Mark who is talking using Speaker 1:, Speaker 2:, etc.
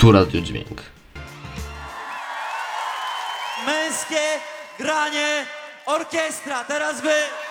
Speaker 1: Tu Radio Dźwięk.
Speaker 2: Męskie granie orkiestra. Teraz wy.